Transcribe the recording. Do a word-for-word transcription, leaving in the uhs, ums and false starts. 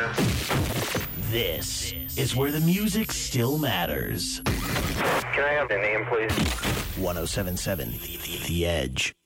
This is where the music still matters. Can I have the name, please? ten seventy-seven The Edge.